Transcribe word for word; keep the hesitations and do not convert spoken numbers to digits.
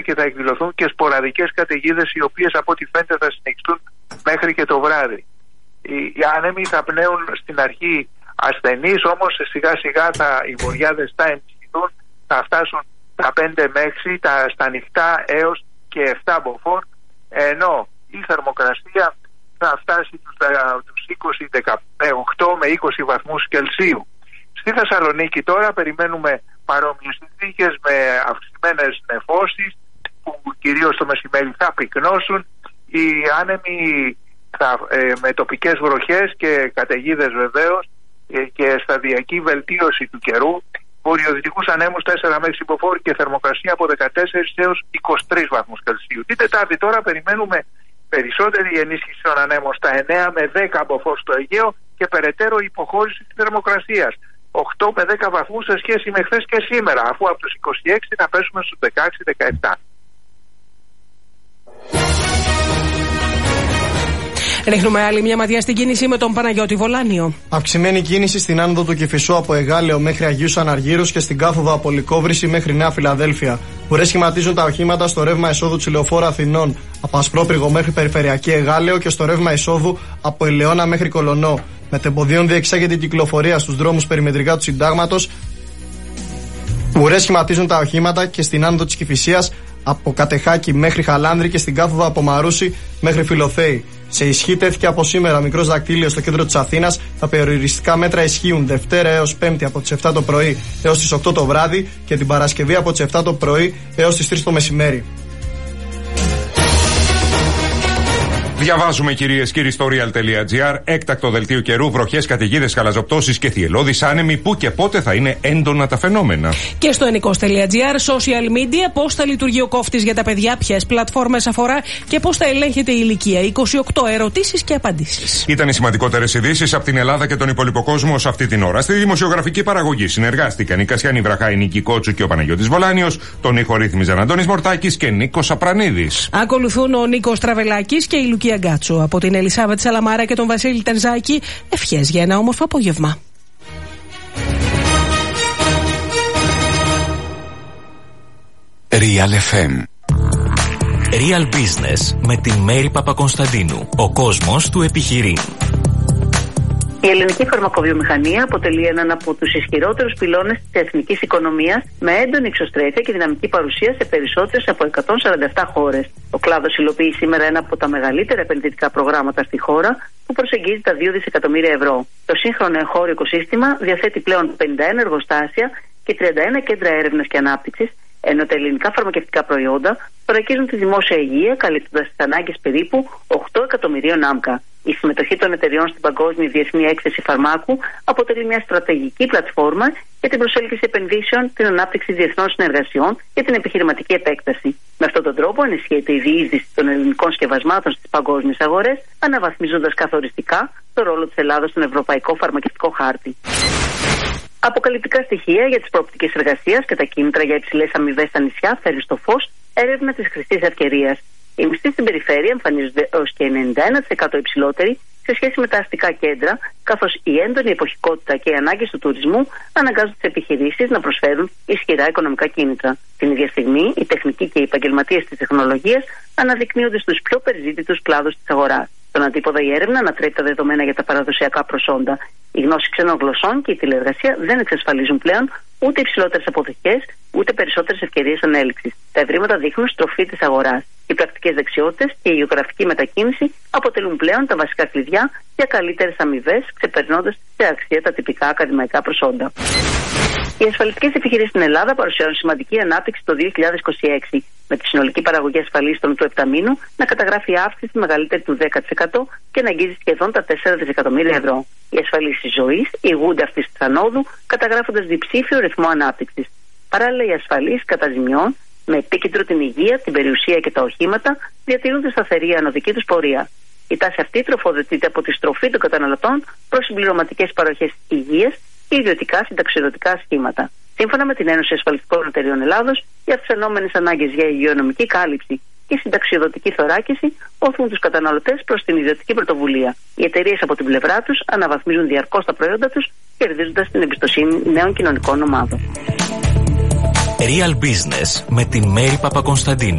και θα εκδηλωθούν και σποραδικές καταιγίδες, οι οποίες από ό,τι φαίνεται θα συνεχιστούν μέχρι και το βράδυ. Οι, οι άνεμοι θα πνέουν στην αρχή ασθενείς, όμως σιγά σιγά θα, οι βορειάδες θα ενισχυθούν, θα φτάσουν τα πέντε με έξι, τα, στα ανοιχτά έως και επτά μποφόρ, ενώ η θερμοκρασία θα φτάσει τους, τους είκοσι, δεκαοκτώ με είκοσι βαθμούς Κελσίου. Στη Θεσσαλονίκη τώρα περιμένουμε παρόμοιες συνθήκες με αυξημένες νεφώσεις που κυρίως το μεσημέρι θα πυκνώσουν. Οι άνεμοι θα, ε, με τοπικές βροχές και καταιγίδες βεβαίως ε, και σταδιακή βελτίωση του καιρού. Βορειοδυτικούς ανέμους τέσσερα με έξι μποφόρ και θερμοκρασία από δεκατέσσερα έως είκοσι τρεις βαθμούς Κελσίου. Την Τετάρτη τώρα περιμένουμε περισσότερη ενίσχυση των ανέμων στα εννέα με δέκα μποφόρ στο Αιγαίο και περαιτέρω υποχώρηση της θερμοκρασίας. οκτώ με δέκα βαθμούς σε σχέση με χθες και σήμερα, αφού από τους είκοσι έξι θα πέσουμε στους δεκαέξι με δεκαεπτά. Ρίχνουμε άλλη μια ματιά στην κίνηση με τον Παναγιώτη Βολάνιο. Αυξημένη κίνηση στην άνοδο του Κηφισού από Εγάλεο μέχρι Αγίους Αναργύρους και στην κάθοδο από Λυκόβρηση μέχρι Νέα Φιλαδέλφια. Ουρές σχηματίζουν τα οχήματα στο ρεύμα εισόδου της Λεωφόρου Αθηνών από Ασπρόπριγο μέχρι Περιφερειακή Εγάλεο και στο ρεύμα εισόδου από Ελαιώνα μέχρι Κολονό. Μετεμποδίων διεξάγεται η κυκλοφορία στους δρόμους περιμετρικά του Συντάγματος. Ουρές σχηματίζουν τα οχήματα και στην άνοδο της Κηφισίας από Κατεχάκη μέχρι Χαλάνδρη και στην κάθοδο από Μαρούσι μέχρι Φιλοθέη. Σε ισχύ τέθηκε από σήμερα μικρός δακτύλιο στο κέντρο της Αθήνας. Τα περιοριστικά μέτρα ισχύουν Δευτέρα έως Πέμπτη από τις επτά το πρωί έως τις οκτώ το βράδυ και την Παρασκευή από τις επτά το πρωί έως τις τρεις το μεσημέρι. Διαβάζουμε, κυρίες και κύριοι, στο real.gr. Έκτακτο δελτίο καιρού, βροχές, καταιγίδες, χαλαζοπτώσεις και θυελλώδεις άνεμοι. Πού και πότε θα είναι έντονα τα φαινόμενα. Και στο ενικός.gr, social media, πώς θα λειτουργεί ο κόφτης για τα παιδιά, ποιες πλατφόρμες αφορά και πώς θα ελέγχεται η ηλικία. είκοσι οκτώ ερωτήσεις και απαντήσεις. Ήταν οι σημαντικότερες ειδήσεις από την Ελλάδα και τον υπόλοιπο κόσμο σε αυτή την ώρα. Στη δημοσιογραφική παραγωγή συνεργάστηκαν η Κασιάνη Βραχά, η Νίκη Κότσου και ο Παναγιώτης Βολάνιος. Τον ήχο ρύθμιζαν Αντώνης Μορτάκης και Νίκος Απρανίδης. Ακολουθούν ο Νίκος Τραβελάκης και η Λουκία Γκάτσο. Από την Ελισάβετ Σαλαμάρα και τον Βασίλη Τερζάκη, ευχές για ένα όμορφο απόγευμα. Real εφ εμ. Real Business με τη Μέρη Παπακονσταντίνου. Ο κόσμος του επιχειρεί. Η ελληνική φαρμακοβιομηχανία αποτελεί έναν από τους ισχυρότερους πυλώνες της εθνικής οικονομίας, με έντονη εξωστρέφεια και δυναμική παρουσία σε περισσότερες από εκατόν σαράντα επτά χώρες. Ο κλάδος υλοποιεί σήμερα ένα από τα μεγαλύτερα επενδυτικά προγράμματα στη χώρα, που προσεγγίζει τα δύο δισεκατομμύρια ευρώ. Το σύγχρονο εγχώριο οικοσύστημα διαθέτει πλέον πενήντα ένα εργοστάσια και τριάντα ένα κέντρα έρευνας και ανάπτυξης, ενώ τα ελληνικά φαρμακευτικά προϊόντα θωρακίζουν τη δημόσια υγεία, καλύπτοντας τις ανάγκες περίπου οκτώ εκατομμυρίων άμκα. Η συμμετοχή των εταιριών στην Παγκόσμια Διεθνή Έκθεση Φαρμάκου αποτελεί μια στρατηγική πλατφόρμα για την προσέλκυση επενδύσεων, την ανάπτυξη διεθνών συνεργασιών και την επιχειρηματική επέκταση. Με αυτόν τον τρόπο ενισχύεται η διείσδυση των ελληνικών σκευασμάτων στις παγκόσμιες αγορές, αναβαθμίζοντας καθοριστικά το ρόλο της Ελλάδας στον ευρωπαϊκό φαρμακευτικό χάρτη. Αποκαλυπτικά στοιχεία για τις προοπτικές εργασίας και τα κίνητρα για υψηλές αμοιβές στα νησιά φέρει στο φως έρευνα της χρηστής ευκαιρίας. Οι μισθοί στην περιφέρεια εμφανίζονται έως και ενενήντα ένα τοις εκατό υψηλότεροι σε σχέση με τα αστικά κέντρα, καθώς η έντονη εποχικότητα και οι ανάγκες του τουρισμού αναγκάζουν τις επιχειρήσεις να προσφέρουν ισχυρά οικονομικά κίνητρα. Την ίδια στιγμή, οι τεχνικοί και οι επαγγελματίες της τεχνολογίας αναδεικνύονται στους πιο περιζήτητους κλάδους της αγοράς. Στον αντίποδα, η έρευνα ανατρέπει τα δεδομένα για τα παραδοσιακά προσόντα. Η γνώση ξένων γλωσσών και η τηλεργασία δεν εξασφαλίζουν πλέον ούτε υψηλότερες αποδοχές, ούτε περισσότερες ευκαιρίες ανέλυξης. Τα ευρήματα δείχνουν στροφή της αγοράς. Οι πρακτικές δεξιότητες και η γεωγραφική μετακίνηση αποτελούν πλέον τα βασικά κλειδιά για καλύτερες αμοιβές, ξεπερνώντας σε αξία τα τυπικά ακαδημαϊκά προσόντα. Οι ασφαλιστικές επιχειρήσεις στην Ελλάδα παρουσιάζουν σημαντική ανάπτυξη το δύο χιλιάδες είκοσι έξι, με τη συνολική παραγωγή ασφαλίστων του επταμήνου να καταγράφει αύξηση μεγαλύτερη του δέκα τοις εκατό και να αγγίζει σχεδόν τα τέσσερα δισεκατομμύρια ευρώ. Οι ασφαλίσεις ζωής ηγούνται αυτής της ανόδου, καταγράφοντας διψήφιο ρυθμό ανάπτυξης. Παράλληλα, οι ασφαλίσεις κατά ζημιών, με επίκεντρο την υγεία, την περιουσία και τα οχήματα, διατηρούν τη σταθερή ανωδική τους πορεία. Η τάση αυτή τροφοδοτείται από τη στροφή των καταναλωτών προς συμπληρωματικές παροχές υγείας και ιδιωτικά συνταξιοδοτικά σχήματα. Σύμφωνα με την Ένωση Ασφαλιστικών Εταιριών Ελλάδος, οι αυξανόμενες ανάγκες για υγειονομική κάλυψη και συνταξιοδοτική θωράκιση όθουν τους καταναλωτές προς την ιδιωτική πρωτοβουλία. Οι εταιρείες από την πλευρά τους αναβαθμίζουν διαρκώς τα προϊόντα τους, κερδίζοντας την εμπιστοσύνη νέων κοινωνικών ομάδων. Real Business με την Μέρη Παπακονσταντίνου.